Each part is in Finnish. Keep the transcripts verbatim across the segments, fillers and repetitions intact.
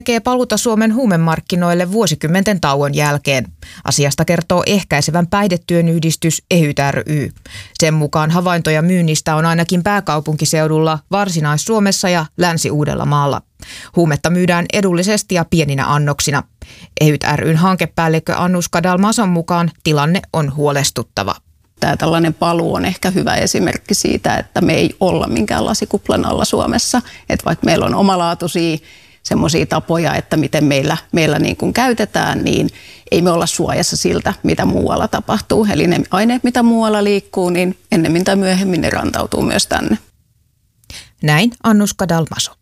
tekee paluuta Suomen huumemarkkinoille vuosikymmenten tauon jälkeen. Asiasta kertoo ehkäisevän päihdetyön yhdistys EHYT ry. Sen mukaan havaintoja myynnistä on ainakin pääkaupunkiseudulla, Varsinais-Suomessa ja Länsi-Uudellamaalla. Huumetta myydään edullisesti ja pieninä annoksina. EHYT ry:n hankepäällikkö Annuska Dalmason mukaan tilanne on huolestuttava. Tämä tällainen paluu on ehkä hyvä esimerkki siitä, että me ei olla minkään lasikuplan alla Suomessa. Että vaikka meillä on omalaatuisia semmoisia tapoja, että miten meillä, meillä niin kuin käytetään, niin ei me olla suojassa siltä, mitä muualla tapahtuu. Eli ne aineet, mitä muualla liikkuu, niin ennemmin tai myöhemmin ne rantautuu myös tänne. Näin Annuska Dalmason.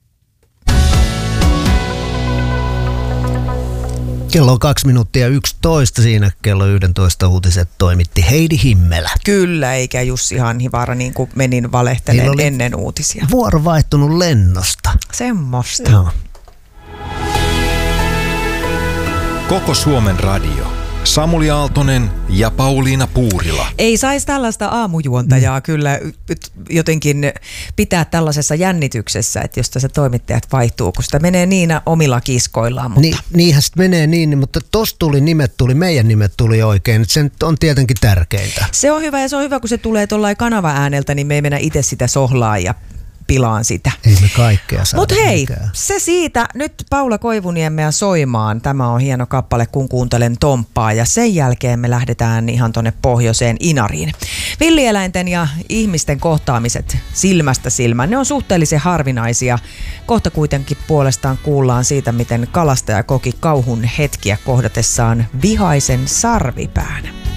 Kello on kaksi minuuttia yksitoista, siinä kello yksitoista uutiset toimitti Heidi Himmelä. Kyllä, eikä Jussi Hanhivaara niin kuin menin valehtelemaan ennen uutisia. Vuoro vaihtunut lennosta. Semmosta. Joo. Koko Suomen radio. Samuli Aaltonen ja Pauliina Puurila. Ei saisi tällaista aamujuontajaa mm. kyllä jotenkin pitää tällaisessa jännityksessä, että josta se toimittajat vaihtuu, kun sitä menee niin omilla kiskoillaan. Mutta... Ni, niinhän sitten menee niin, mutta tossa tuli nimet tuli, meidän nimet tuli oikein. Se on tietenkin tärkeintä. Se on hyvä ja se on hyvä, kun se tulee tuollain kanava-ääneltä, niin me ei mennä itse sitä sohlaa ja pilaan sitä. Ei me kaikkea saada. Mutta hei, mikään. Se siitä. Nyt Paula Koivuniemeä soimaan. Tämä on hieno kappale, kun kuuntelen Tomppaa. Ja sen jälkeen me lähdetään ihan tonne pohjoiseen Inariin. Villieläinten ja ihmisten kohtaamiset silmästä silmään, ne on suhteellisen harvinaisia. Kohta kuitenkin puolestaan kuullaan siitä, miten kalastaja koki kauhun hetkiä kohdatessaan vihaisen sarvipään.